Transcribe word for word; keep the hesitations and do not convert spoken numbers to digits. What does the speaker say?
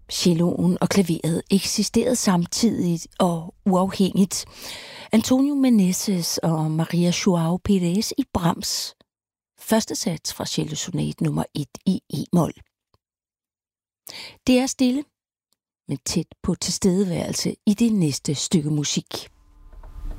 Celloen og klaveret eksisterede samtidigt og uafhængigt. Antonio Meneses og Maria Joao Pérez i Brahms. Første sats fra cellosonat nummer et i e-mol. Det er stille, men tæt på tilstedeværelse i det næste stykke musik.